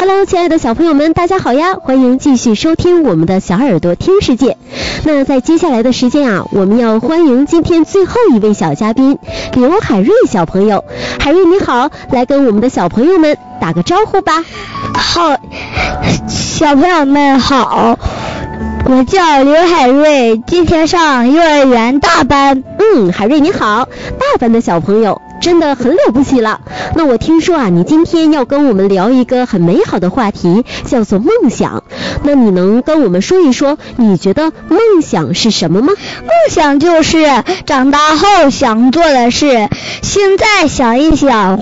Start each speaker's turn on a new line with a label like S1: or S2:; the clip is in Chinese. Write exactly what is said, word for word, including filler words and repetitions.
S1: Hello， 亲爱的小朋友们，大家好呀！欢迎继续收听我们的小耳朵听世界。那在接下来的时间啊，我们要欢迎今天最后一位小嘉宾刘海瑞小朋友。海瑞你好，来跟我们的小朋友们打个招呼吧。
S2: 好，小朋友们好，我叫刘海瑞，今天上幼儿园大班。
S1: 嗯，海瑞你好，大班的小朋友真的很了不起了。那我听说啊，你今天要跟我们聊一个很美好的话题，叫做梦想。那你能跟我们说一说，你觉得梦想是什么吗？
S2: 梦想就是长大后想做的事，现在想一想